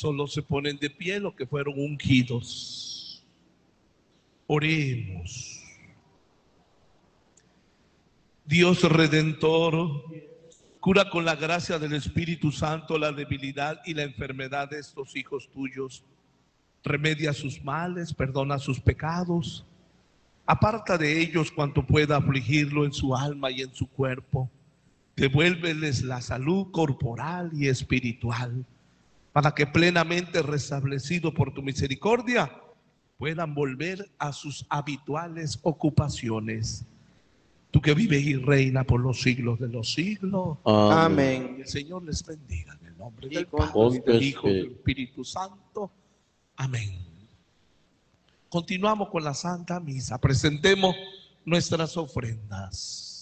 Solo se ponen de pie los que fueron ungidos. Oremos. Dios Redentor, cura con la gracia del Espíritu Santo la debilidad y la enfermedad de estos hijos tuyos. Remedia sus males, perdona sus pecados. Aparta de ellos cuanto pueda afligirlo en su alma y en su cuerpo. Devuélveles la salud corporal y espiritual, para que plenamente restablecido por tu misericordia, puedan volver a sus habituales ocupaciones. Tú que vives y reina por los siglos de los siglos. Amén. El Señor les bendiga en el nombre Y del con Padre, tu del Hijo y del Espíritu Santo. Amén. Continuamos con la Santa Misa. Presentemos nuestras ofrendas.